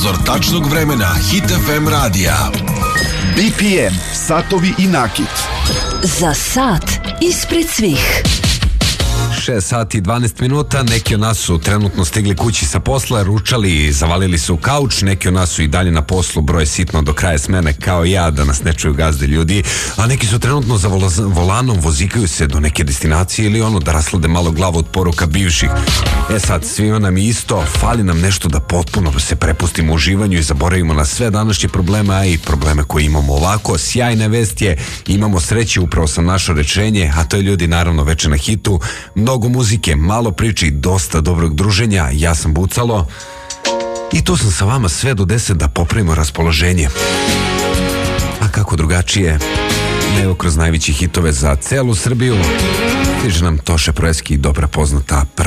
Obzor tačnog vremena Hit FM radija. BPM, satovi i nakit. Za sat ispred svih. 6 sati i 12 minuta, neki od nas su trenutno stigli kući sa posla, ručali i zavalili se u kauč, neki od nas su i dalje na poslu, broje sitno do kraja smene kao ja, da nas ne čuju gazde ljudi, a neki su trenutno za volanom, vozikaju se do neke destinacije ili da raslade malo glavu od poruka bivših. Sad, svima nam isto, fali nam nešto da potpuno se prepustimo u uživanju i zaboravimo na sve današnje probleme, a i probleme koje imamo. Ovako, sjajna vest je, imamo sreće, upravo sam našo rečenje, a to je, ljudi, naravno veče na hitu, mnogo muzike, malo priče i dosta dobrog druženja. Ja sam Bucalo i tu sam sa vama sve do 10 da popravimo raspoloženje. A kako drugačije nego kroz najveći hitove za celu Srbiju stiže nam Toše Proeski, dobra poznata